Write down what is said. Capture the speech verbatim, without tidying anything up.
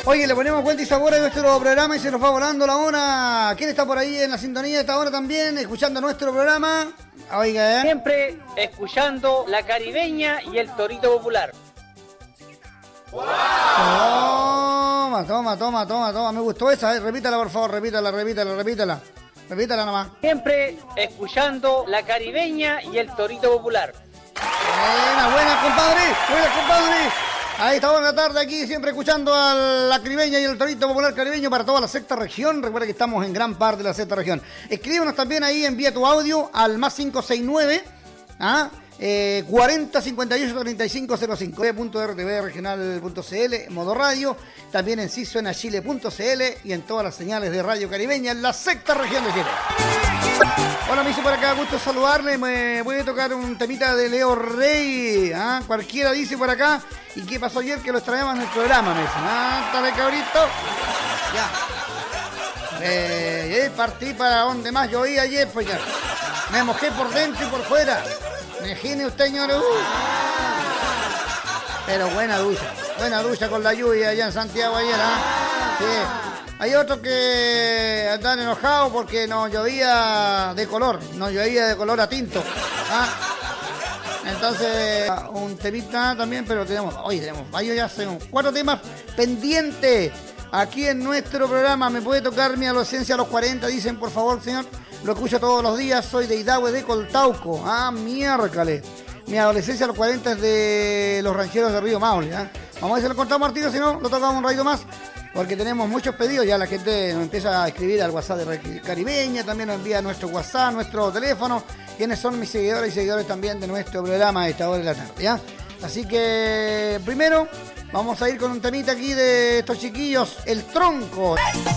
Oye, le ponemos cuenta y sabor a nuestro programa y se nos va volando la hora. ¿Quién está por ahí en la sintonía de esta hora también, escuchando nuestro programa? Oiga, ¿eh? Siempre escuchando la caribeña y el torito popular. Toma, toma, toma, toma, toma. Me gustó esa, ¿eh? Repítala, por favor, repítala, repítala, repítala. Repítala nomás. Siempre escuchando la caribeña y el torito popular. Buena, buena, compadre. Buena, compadre. Ahí está, buena tarde aquí, siempre escuchando a la caribeña y el torito popular caribeño para toda la sexta región. Recuerda que estamos en gran parte de la sexta región. Escríbenos también ahí, envía tu audio al más cinco seis nueve, ¿ah? Eh, cuarenta cincuenta y ocho treinta y cinco cero cinco, punto r t v regional punto c l, modo radio, también en si suena chile punto c l y en todas las señales de Radio Caribeña en la sexta región de Chile. Hola, me hizo por acá, gusto saludarle. Me voy a tocar un temita de Leo Rey, ¿ah? Cualquiera dice por acá. ¿Y qué pasó ayer? Que lo extraemos en el programa, me dicen. Ah, dale, cabrito. Ya. Eh, eh, partí para donde más llovía ayer, pues ya. Me mojé por dentro y por fuera. Imagine usted, señor. Uh. Pero buena ducha. Buena ducha con la lluvia allá en Santiago ayer, ¿ah? Sí. Hay otros que andan enojados porque no llovía de color. No llovía de color a tinto. ¿Ah? Entonces, un temita también, pero tenemos, hoy tenemos varios, ya hacemos cuatro temas pendientes aquí en nuestro programa. Me puede tocar mi adolescencia a los cuarenta, dicen, por favor, señor. Lo escucho todos los días, soy de Hidahue, de Coltauco. Ah, miércoles. Mi adolescencia a los cuarenta es de los rancheros de Río Maule. ¿Ah? Vamos a ver si lo cortamos, Martino, si no, lo tocamos un ratito más. Porque tenemos muchos pedidos, ya la gente nos empieza a escribir al WhatsApp de Caribeña, también nos envía nuestro WhatsApp, nuestro teléfono, quienes son mis seguidores y seguidores también de nuestro programa a esta hora de la tarde, ¿ya? Así que, primero, vamos a ir con un temita aquí de estos chiquillos, El Tronco.